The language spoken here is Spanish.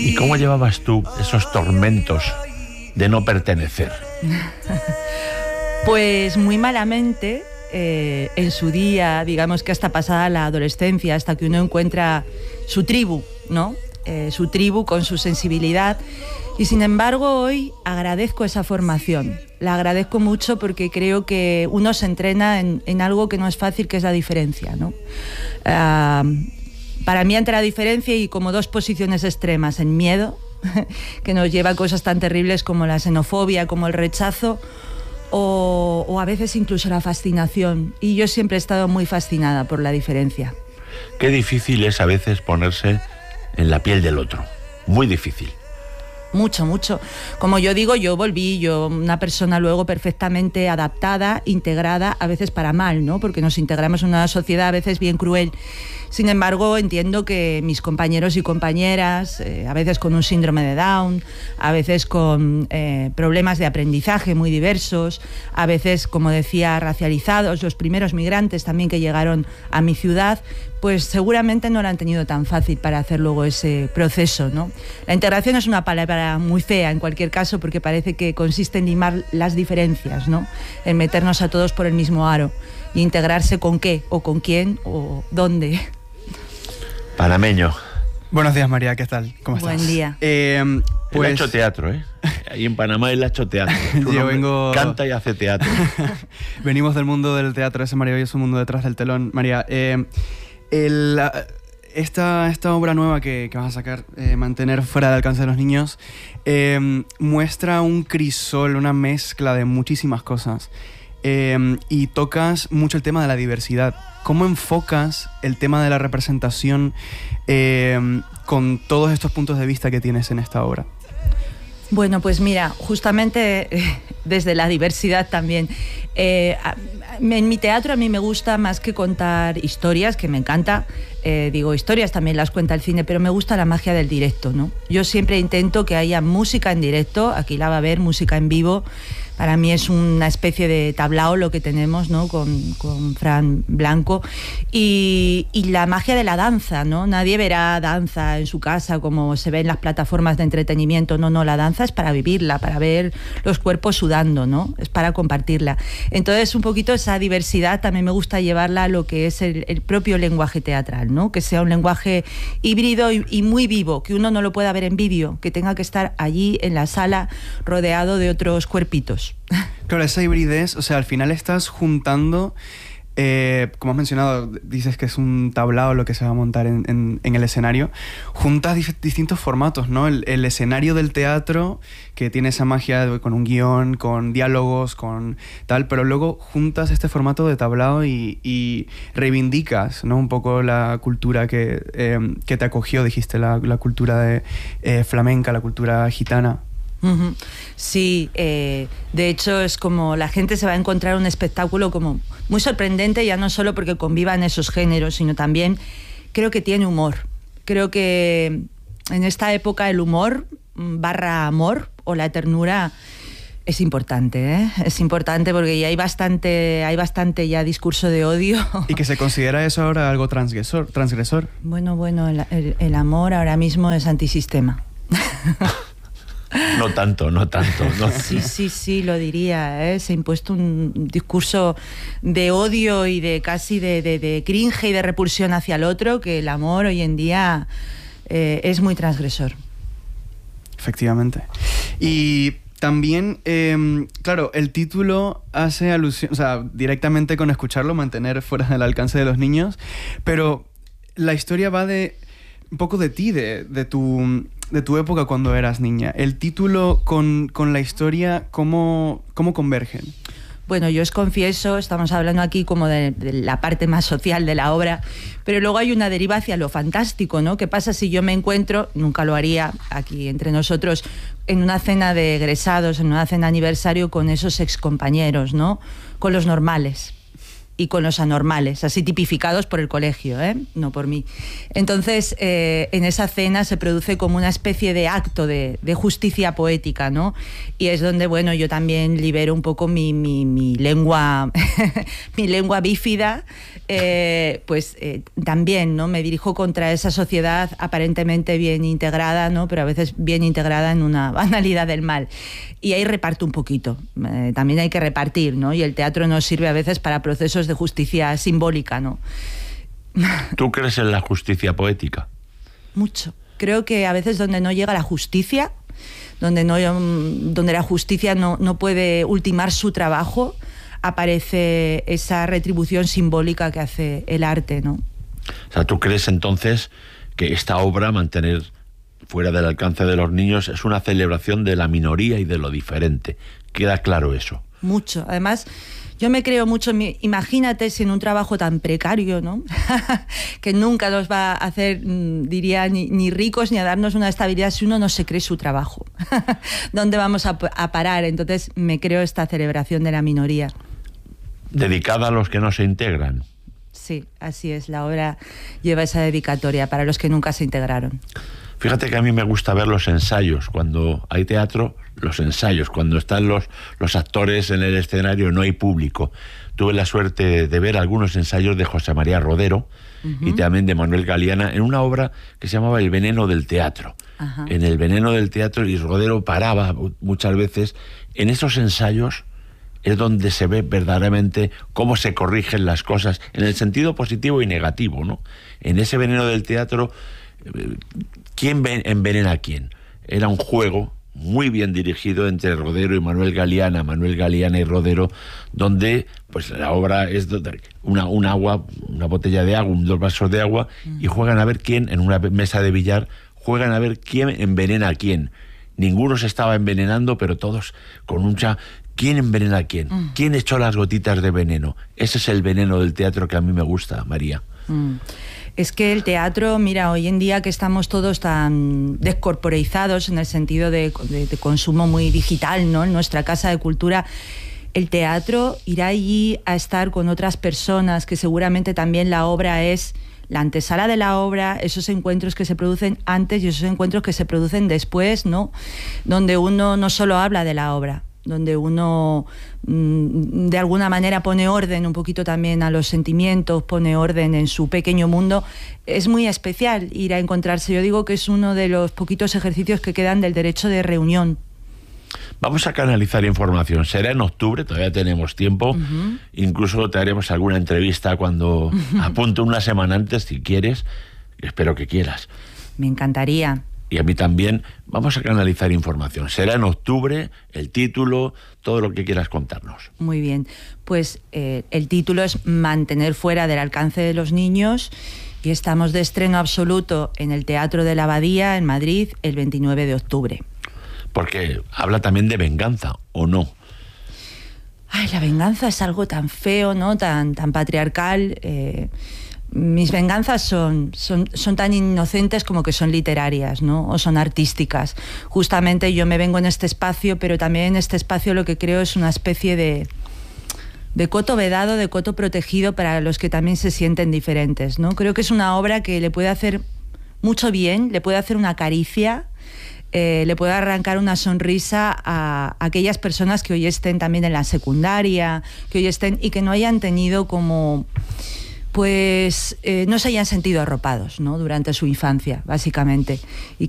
¿Y cómo llevabas tú esos tormentos de no pertenecer? Pues muy malamente, en su día, digamos que hasta pasada la adolescencia, hasta que uno encuentra su tribu, ¿no? Su tribu con su sensibilidad. Y sin embargo hoy agradezco esa formación, la agradezco mucho porque creo que uno se entrena en algo que no es fácil, que es la diferencia, ¿no? Para mí entre la diferencia y como dos posiciones extremas, el miedo, que nos lleva a cosas tan terribles como la xenofobia, como el rechazo, o a veces incluso la fascinación. Y yo siempre he estado muy fascinada por la diferencia. Qué difícil es a veces ponerse en la piel del otro, muy difícil. Mucho, mucho. Como yo digo, yo volví, una persona luego perfectamente adaptada, integrada, a veces para mal, ¿no? Porque nos integramos en una sociedad a veces bien cruel. Sin embargo, entiendo que mis compañeros y compañeras, a veces con un síndrome de Down, a veces con problemas de aprendizaje muy diversos, a veces, como decía, racializados, los primeros migrantes también que llegaron a mi ciudad, pues seguramente no lo han tenido tan fácil para hacer luego ese proceso, ¿no? La integración es una palabra muy fea en cualquier caso porque parece que consiste en limar las diferencias, ¿no? En meternos a todos por el mismo aro y integrarse con qué, o con quién, o dónde. Panameño. Buenos días, María, ¿qué tal? ¿Cómo estás? Buen día. Pues... Él ha hecho teatro, ¿eh? Ahí en Panamá él ha hecho teatro. Yo vengo... Canta y hace teatro. Venimos del mundo del teatro, ese maravilloso mundo detrás del telón. María, esta obra nueva que vas a sacar, Mantener fuera del alcance de los niños, muestra un crisol, una mezcla de muchísimas cosas. Y tocas mucho el tema de la diversidad. ¿Cómo enfocas el tema de la representación con todos estos puntos de vista que tienes en esta obra? Bueno, pues mira, justamente desde la diversidad también. En mi teatro a mí me gusta más que contar historias, que me encanta. Digo, historias también las cuenta el cine, pero me gusta la magia del directo, ¿no? Yo siempre intento que haya música en directo, aquí la va a haber, música en vivo. Para mí es una especie de tablao lo que tenemos, ¿no? con Fran Blanco. Y la magia de la danza, ¿no? Nadie verá danza en su casa como se ve en las plataformas de entretenimiento. No, la danza es para vivirla, para ver los cuerpos sudando, ¿no? Es para compartirla. Entonces, un poquito esa diversidad también me gusta llevarla a lo que es el propio lenguaje teatral, ¿no? Que sea un lenguaje híbrido y muy vivo, que uno no lo pueda ver en vídeo, que tenga que estar allí en la sala rodeado de otros cuerpitos. Claro, esa hibridez, o sea, al final estás juntando, como has mencionado, dices que es un tablao lo que se va a montar en el escenario, juntas distintos formatos, ¿no? El escenario del teatro, que tiene esa magia con un guión, con diálogos, con tal, pero luego juntas este formato de tablao y reivindicas, ¿no? Un poco la cultura que te acogió, dijiste, la cultura de flamenca, la cultura gitana. Sí, de hecho es como la gente se va a encontrar un espectáculo como muy sorprendente, ya no solo porque convivan esos géneros, sino también creo que tiene humor. Creo que en esta época el humor barra amor o la ternura es importante, ¿eh? Es importante porque ya hay bastante ya discurso de odio. Y que se considera eso ahora algo transgresor. Bueno, el amor ahora mismo es antisistema. No tanto. No. Sí, lo diría, ¿eh? Se ha impuesto un discurso de odio y de casi de cringe y de repulsión hacia el otro, que el amor hoy en día es muy transgresor. Efectivamente. Y también, claro, el título hace alusión, o sea, directamente con escucharlo, Mantener fuera del alcance de los niños, pero la historia va un poco de ti, de tu época cuando eras niña. El título con la historia, ¿cómo convergen? Bueno, yo os confieso, estamos hablando aquí como de la parte más social de la obra, pero luego hay una deriva hacia lo fantástico, ¿no? ¿Qué pasa si yo me encuentro, nunca lo haría aquí entre nosotros, en una cena de egresados, en una cena de aniversario con esos excompañeros, ¿no? Con los normales. y con los anormales, así tipificados por el colegio, no por mí. Entonces, en esa cena se produce como una especie de acto de justicia poética, ¿no? Y es donde, bueno, yo también libero un poco mi lengua, mi lengua bífida, también, ¿no? Me dirijo contra esa sociedad aparentemente bien integrada, ¿no? Pero a veces bien integrada en una banalidad del mal. Y ahí reparto un poquito. También hay que repartir, ¿no? Y el teatro nos sirve a veces para procesos de justicia simbólica, ¿no? ¿Tú crees en la justicia poética? Mucho. Creo que a veces donde no llega la justicia, donde la justicia no puede ultimar su trabajo, aparece esa retribución simbólica que hace el arte, ¿no? O sea, ¿tú crees entonces que esta obra, mantener fuera del alcance de los niños, es una celebración de la minoría y de lo diferente? ¿Queda claro eso? Mucho. Además, yo me creo mucho, imagínate si en un trabajo tan precario, ¿no? que nunca nos va a hacer, diría, ni ricos ni a darnos una estabilidad si uno no se cree su trabajo. ¿Dónde vamos a parar? Entonces me creo esta celebración de la minoría. ¿Dedicada a los que no se integran? Sí, así es. La obra lleva esa dedicatoria para los que nunca se integraron. Fíjate que a mí me gusta ver los ensayos. Cuando hay teatro, los ensayos. Cuando están los actores en el escenario, no hay público. Tuve la suerte de ver algunos ensayos de José María Rodero y también de Manuel Galeana en una obra que se llamaba El veneno del teatro. En El veneno del teatro, y Rodero paraba muchas veces. En esos ensayos es donde se ve verdaderamente cómo se corrigen las cosas, en el sentido positivo y negativo, ¿no? En ese veneno del teatro, ¿quién envenena a quién? Era un juego muy bien dirigido entre Rodero y Manuel Galeana y Rodero, donde pues la obra es un agua, una botella de agua, 2 vasos de agua, y juegan a ver quién, en una mesa de billar, juegan a ver quién envenena a quién. Ninguno se estaba envenenando, pero todos con mucha... ¿Quién envenena a quién? ¿Quién echó las gotitas de veneno? Ese es el veneno del teatro que a mí me gusta, María. Es que el teatro, mira, hoy en día que estamos todos tan descorporeizados en el sentido de consumo muy digital, ¿no? En nuestra casa de cultura, el teatro, ir allí a estar con otras personas, que seguramente también la obra es la antesala de la obra, esos encuentros que se producen antes y esos encuentros que se producen después, ¿no? Donde uno no solo habla de la obra, donde uno de alguna manera pone orden un poquito también a los sentimientos, pone orden en su pequeño mundo. Es muy especial ir a encontrarse. Yo digo que es uno de los poquitos ejercicios que quedan del derecho de reunión. Vamos a canalizar información. Será en octubre, todavía tenemos tiempo. Incluso te haremos alguna entrevista cuando apunte una semana antes, si quieres. Espero que quieras. Me encantaría. Y a mí también. Vamos a canalizar información. Será en octubre, el título, todo lo que quieras contarnos. Muy bien. Pues el título es Mantener fuera del alcance de los niños, y estamos de estreno absoluto en el Teatro de la Abadía, en Madrid, el 29 de octubre. Porque habla también de venganza, ¿o no? Ay, la venganza es algo tan feo, ¿no? Tan patriarcal. Mis venganzas son tan inocentes como que son literarias, ¿no? O son artísticas. Justamente yo me vengo en este espacio, pero también en este espacio lo que creo es una especie de coto vedado, de coto protegido para los que también se sienten diferentes, ¿no? Creo que es una obra que le puede hacer mucho bien, le puede hacer una caricia, le puede arrancar una sonrisa a aquellas personas que hoy estén también en la secundaria, que hoy estén y que no hayan tenido como... pues no se hayan sentido arropados, ¿no? Durante su infancia, básicamente. Y